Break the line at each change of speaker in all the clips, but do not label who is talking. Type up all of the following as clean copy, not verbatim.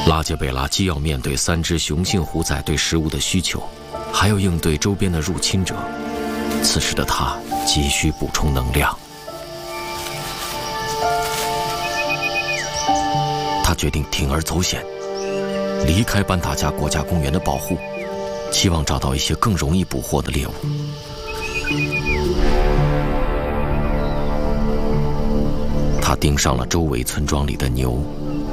拉杰贝拉既要面对3只雄性虎崽对食物的需求，还要应对周边的入侵者。此时的他急需补充能量。他决定铤而走险，离开班达加国家公园的保护，期望找到一些更容易捕获的猎物。他盯上了周围村庄里的牛。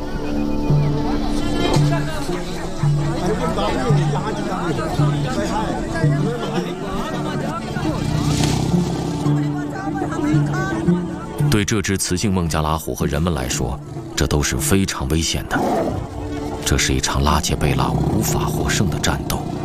对这只雌性孟加拉虎和人们来说，这都是非常危险的。这是一场拉杰贝拉无法获胜的战斗。